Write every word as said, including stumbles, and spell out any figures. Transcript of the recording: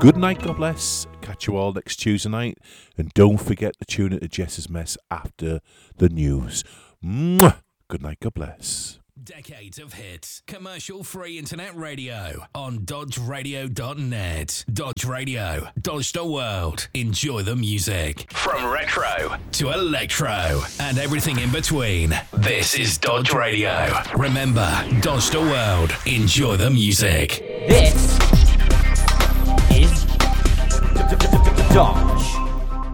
Good night, God bless. Catch you all next Tuesday night. And don't forget to tune into Jess's Mess after the news. Mwah! Good night, God bless. Decades of hits, commercial-free internet radio on dodge radio dot net. Dodge Radio, Dodge the world. Enjoy the music. From retro to electro and everything in between. This is Dodge Radio. Remember, Dodge the world. Enjoy the music. This is Dodge.